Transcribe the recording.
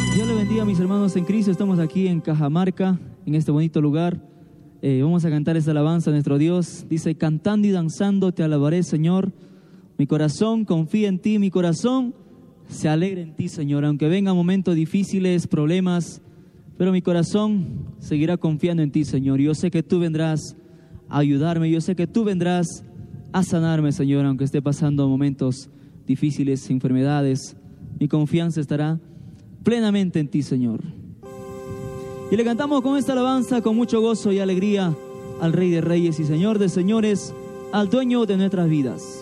Dios le bendiga a mis hermanos en Cristo. Estamos aquí en Cajamarca, en este bonito lugar. Vamos a cantar esta alabanza a nuestro Dios. Dice: cantando y danzando te alabaré, Señor. Mi corazón confía en ti, mi corazón se alegra en ti, Señor. Aunque vengan momentos difíciles, problemas, pero mi corazón seguirá confiando en ti, Señor. Yo sé que tú vendrás a ayudarme, yo sé que tú vendrás a sanarme, Señor, aunque esté pasando momentos difíciles, enfermedades. Mi confianza estará plenamente en ti, Señor. Y le cantamos con esta alabanza con mucho gozo y alegría al Rey de Reyes y Señor de Señores, al dueño de nuestras vidas.